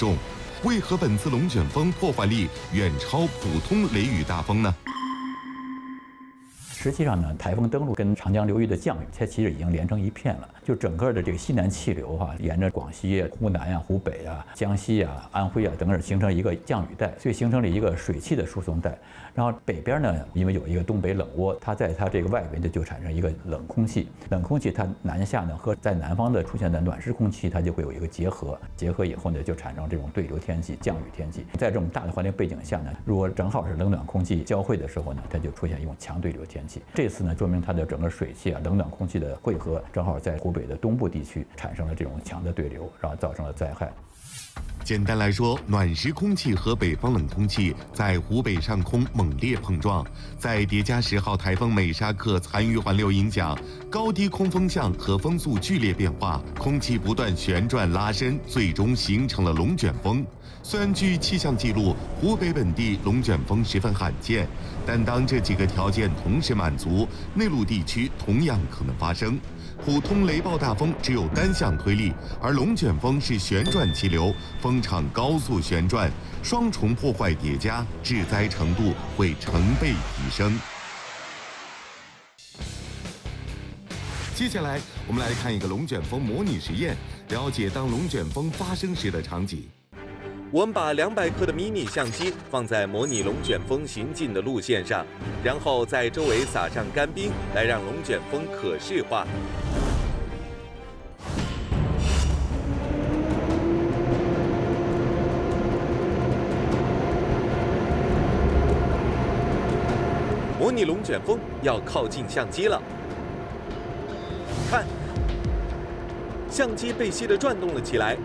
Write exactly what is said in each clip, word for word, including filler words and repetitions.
重。为何本次龙卷风破坏力远超普通雷雨大风呢？ 实际上呢，台风登陆跟长江流域的降雨，它其实已经连成一片了。就整个的这个西南气流哈、啊，沿着广西、湖南啊、湖北啊、江西啊、安徽啊等等形成一个降雨带，所以形成了一个水汽的输送带。然后北边呢，因为有一个东北冷涡，它在它这个外边呢就产生一个冷空气，冷空气它南下呢和在南方的出现的暖湿空气，它就会有一个结合，结合以后呢就产生这种对流天气、降雨天气。在这种大的环境背景下呢，如果正好是冷暖空气交汇的时候呢，它就出现一种强对流天气。这次呢，说明它的整个水汽啊、冷暖空气的汇合，正好在湖北的东部地区产生了这种强的对流，然后造成了灾害。 简单来说，暖湿空气和北方冷空气在湖北上空猛烈碰撞，再叠加十号台风美沙克残余环流影响，高低空风向和风速剧烈变化，空气不断旋转拉伸，最终形成了龙卷风。虽然据气象记录，湖北本地龙卷风十分罕见，但当这几个条件同时满足，内陆地区同样可能发生。普通雷暴大风只有单向推力，而龙卷风是旋转气流，风场高速旋转，双重破坏叠加，致灾程度会成倍提升。接下来，我们来看一个龙卷风模拟实验，了解当龙卷风发生时的场景。 我们把两百克的迷你相机放在模拟龙卷风行进的路线上，然后在周围撒上干冰，来让龙卷风可视化。模拟龙卷风要靠近相机了，看，相机被吸得转动了起来。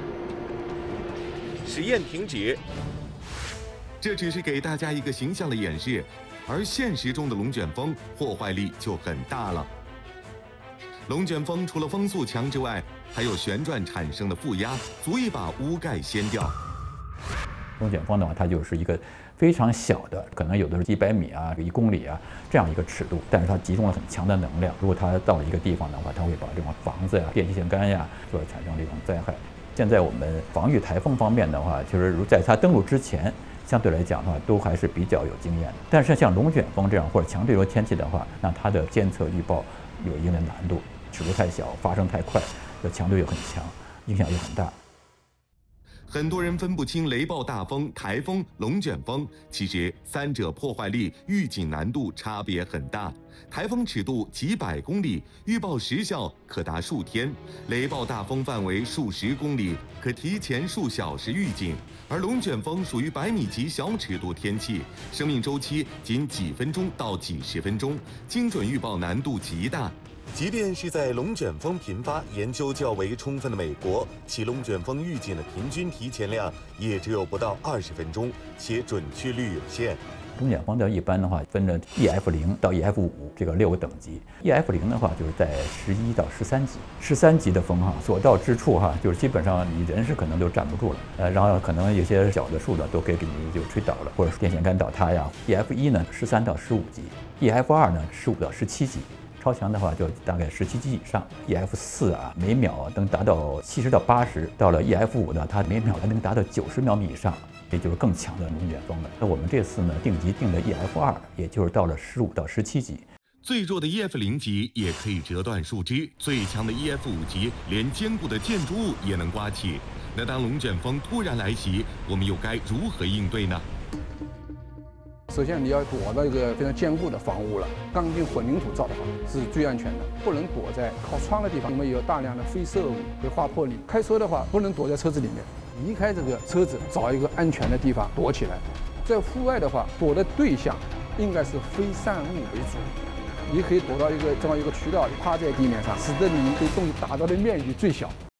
实验停止。 这只是给大家一个形象的演示，而现实中的龙卷风破坏力就很大了。龙卷风除了风速强之外，还有旋转产生的负压，足以把屋盖掀掉。 龙卷风的话，它就是一个非常小的，可能有的是几百米啊、一公里啊这样一个尺度，但是它集中了很强的能量。如果它到了一个地方的话，它会把这种房子呀、电线杆呀，就会产生这种灾害。现在我们防御台风方面的话，其实如在它登陆之前，相对来讲的话，都还是比较有经验的。但是像龙卷风这样或者强对流天气的话，那它的监测预报有一定的难度，尺度太小，发生太快，这强度又很强，影响又很大。 很多人分不清雷暴大风、台风、龙卷风，其实三者破坏力、预警难度差别很大。台风尺度几百公里，预报时效可达数天；雷暴大风范围数十公里，可提前数小时预警；而龙卷风属于百米级小尺度天气，生命周期仅几分钟到几十分钟，精准预报难度极大。 即便是在龙卷风频发、研究较为充分的美国，其龙卷风预警的平均提前量也只有不到二十分钟，且准确率有限。 龙卷风的一般的话，分着 E F 零到 E F 五这个六个等级。E F 零的话，就是在十一到十三级，十三级的风哈，所到之处哈，就是基本上你人是可能都站不住了，呃，然后可能有些小的树呢都可以给你就吹倒了，或者是电线杆倒塌呀。E F 一呢，十三到十五级 ；E F 二呢，十五到十七级。超强的话就大概十七级以上 ，E F 四啊，每秒能达到七十到八十，到了 E F 五呢，它每秒还能达到九十秒米以上，也就是更强的龙卷风了。那我们这次呢定级定的 E F 二，也就是到了十五到十七级。 最弱的 E F 零级也可以折断树枝，最强的 E F 五级连坚固的建筑物也能刮起。那当龙卷风突然来袭，我们又该如何应对呢？ 首先，你要躲到一个非常坚固的房屋了，钢筋混凝土造的房是最安全的，不能躲在靠窗的地方，因为有大量的飞射物会划破你。开车的话，不能躲在车子里面，离开这个车子，找一个安全的地方躲起来。在户外的话，躲的对象应该是非散物为主，你可以躲到一个这么一个渠道，趴在地面上，使得你对东西打到的面积最小。